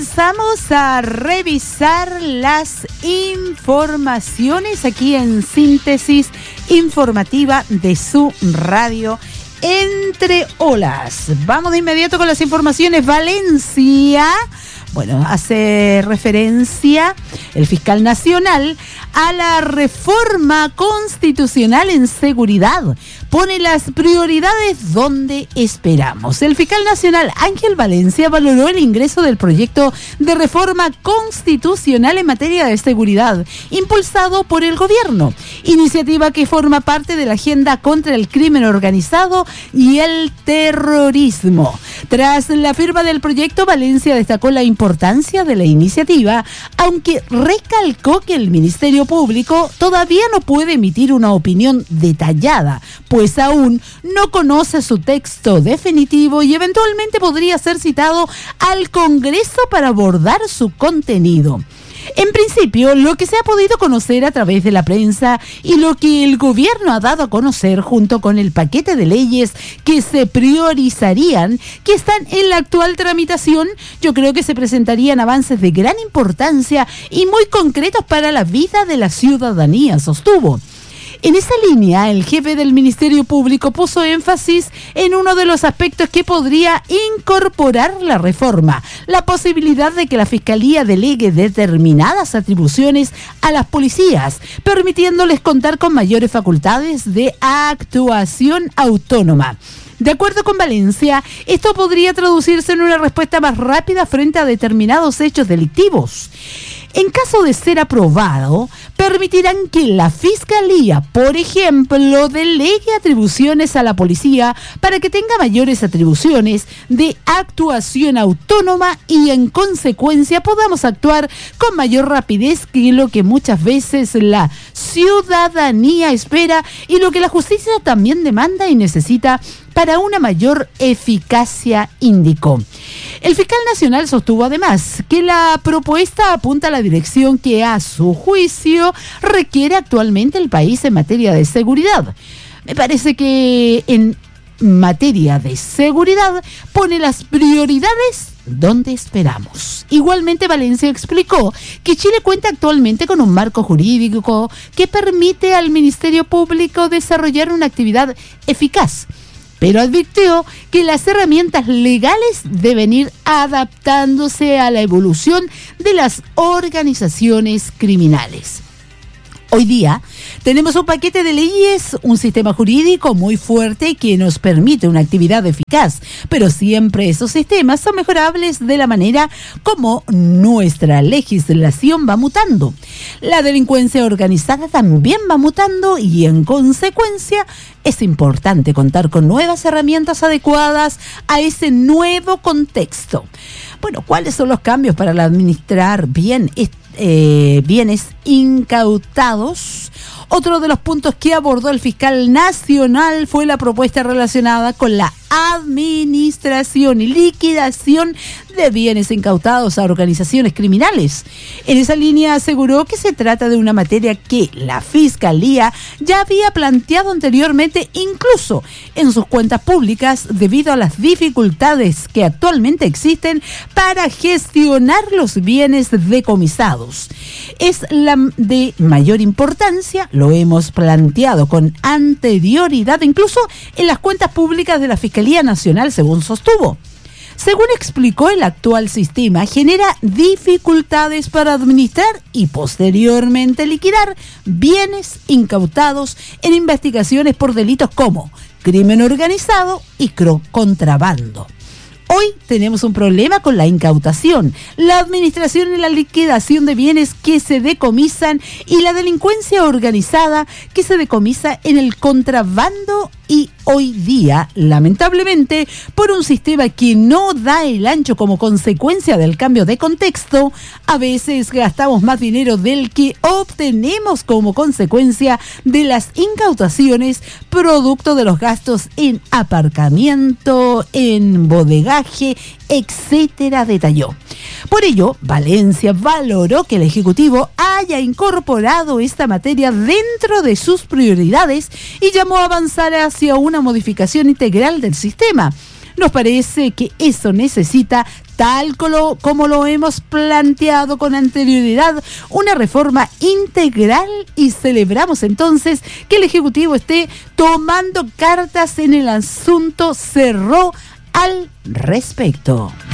comenzamos a revisar las informaciones aquí en Síntesis Informativa de su radio Entre Olas. Vamos de inmediato con las informaciones. Valencia, bueno, hace referencia el fiscal nacional a la reforma constitucional en seguridad. Pone las prioridades donde esperamos. El fiscal nacional Ángel Valencia valoró el ingreso del proyecto de reforma constitucional en materia de seguridad, impulsado por el gobierno, iniciativa que forma parte de la agenda contra el crimen organizado y el terrorismo. Tras la firma del proyecto, Valencia destacó la importancia de la iniciativa, aunque recalcó que el Ministerio Público todavía no puede emitir una opinión detallada, pues aún no conoce su texto definitivo y eventualmente podría ser citado al Congreso para abordar su contenido. En principio, lo que se ha podido conocer a través de la prensa y lo que el gobierno ha dado a conocer junto con el paquete de leyes que se priorizarían, que están en la actual tramitación, yo creo que se presentarían avances de gran importancia y muy concretos para la vida de la ciudadanía, sostuvo. En esa línea, el jefe del Ministerio Público puso énfasis en uno de los aspectos que podría incorporar la reforma, la posibilidad de que la Fiscalía delegue determinadas atribuciones a las policías, permitiéndoles contar con mayores facultades de actuación autónoma. De acuerdo con Valencia, esto podría traducirse en una respuesta más rápida frente a determinados hechos delictivos. En caso de ser aprobado, permitirán que la Fiscalía, por ejemplo, delegue atribuciones a la policía para que tenga mayores atribuciones de actuación autónoma y en consecuencia podamos actuar con mayor rapidez que lo que muchas veces la ciudadanía espera y lo que la justicia también demanda y necesita para una mayor eficacia, indicó. El fiscal nacional sostuvo además que la propuesta apunta a la dirección que a su juicio requiere actualmente el país en materia de seguridad. Me parece que en materia de seguridad pone las prioridades donde esperamos. Igualmente, Valencia explicó que Chile cuenta actualmente con un marco jurídico que permite al Ministerio Público desarrollar una actividad eficaz, pero advirtió que las herramientas legales deben ir adaptándose a la evolución de las organizaciones criminales. Hoy día tenemos un paquete de leyes, un sistema jurídico muy fuerte que nos permite una actividad eficaz, pero siempre esos sistemas son mejorables de la manera como nuestra legislación va mutando. La delincuencia organizada también va mutando y en consecuencia es importante contar con nuevas herramientas adecuadas a ese nuevo contexto. Bueno, ¿cuáles son los cambios para administrar bien bienes incautados? Otro de los puntos que abordó el fiscal nacional fue la propuesta relacionada con la administración y liquidación de bienes incautados a organizaciones criminales. En esa línea aseguró que se trata de una materia que la Fiscalía ya había planteado anteriormente, incluso en sus cuentas públicas, debido a las dificultades que actualmente existen para gestionar los bienes decomisados. Es la de mayor importancia, lo hemos planteado con anterioridad, incluso en las cuentas públicas de la Fiscalía Nacional, según sostuvo. Según explicó, el actual sistema genera dificultades para administrar y posteriormente liquidar bienes incautados en investigaciones por delitos como crimen organizado y contrabando. Hoy tenemos un problema con la incautación, la administración y la liquidación de bienes que se decomisan y la delincuencia organizada que se decomisa en el contrabando y hoy día, lamentablemente, por un sistema que no da el ancho como consecuencia del cambio de contexto, a veces gastamos más dinero del que obtenemos como consecuencia de las incautaciones, producto de los gastos en aparcamiento, en bodegaje, etcétera, detalló. Por ello, Valencia valoró que el Ejecutivo haya incorporado esta materia dentro de sus prioridades y llamó a avanzar hacia una modificación integral del sistema. Nos parece que eso necesita, tal como lo hemos planteado con anterioridad, una reforma integral, y celebramos entonces que el Ejecutivo esté tomando cartas en el asunto. Cerró al respecto.